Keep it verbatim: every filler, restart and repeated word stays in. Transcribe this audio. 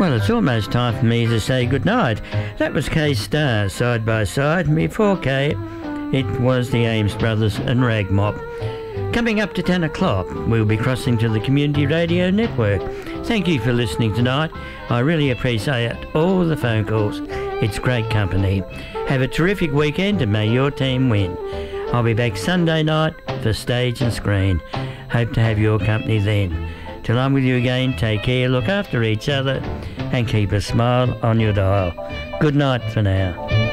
Well, it's almost time for me to say goodnight. That was K-Star, Side by Side, and before K, it was the Ames Brothers and Rag Mop. Coming up to ten o'clock, we'll be crossing to the Community Radio Network. Thank you for listening tonight. I really appreciate all the phone calls. It's great company. Have a terrific weekend and may your team win. I'll be back Sunday night for Stage and Screen. Hope to have your company then. Till I'm with you again, take care, look after each other and keep a smile on your dial. Good night for now.